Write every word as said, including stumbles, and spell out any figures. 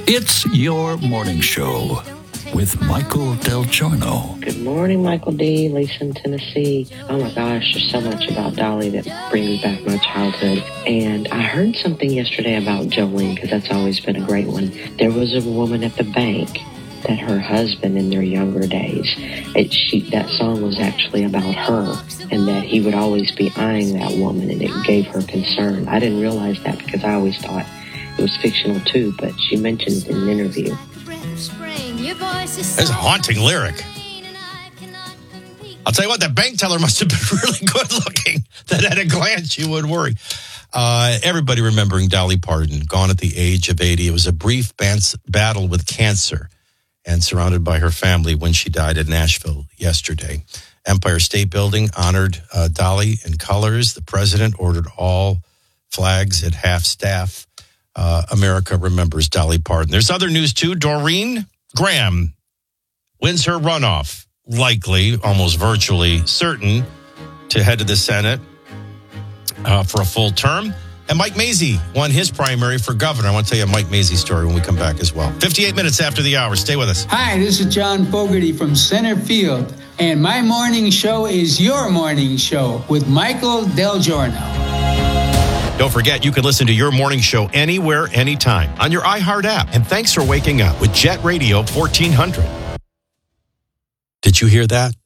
It's your morning show with Michael Del Giorno. Good morning, Michael D., Lisa in Tennessee. Oh my gosh, there's so much about Dolly that brings back my childhood. And I heard something yesterday about Jolene, because that's always been a great one. There was a woman at the bank that her husband in their younger days, it, she, that song was actually about her, and that he would always be eyeing that woman, and it gave her concern. I didn't realize that because I always thought it was fictional too, but she mentioned it in an interview. That's a haunting lyric. I'll tell you what, that bank teller must have been really good looking, that at a glance you would worry. Uh, everybody remembering Dolly Parton, gone at the age of eighty. It was a brief bans- battle with cancer and surrounded by her family when she died in Nashville yesterday. Empire State Building honored uh, Dolly in colors. The president ordered all flags at half staff. Uh, America remembers Dolly Parton. There's other news, too. Doreen Graham wins her runoff, likely, almost virtually certain, to head to the Senate uh, for a full term. And Mike Mazzei won his primary for governor. I want to tell you a Mike Mazzei story when we come back as well. fifty-eight minutes after the hour. Stay with us. Hi, this is John Fogerty from Center Field, and my morning show is your morning show with Michael Del Giorno. Don't forget, you can listen to your morning show anywhere, anytime on your iHeart app. And thanks for waking up with Jet Radio fourteen hundred. Did you hear that?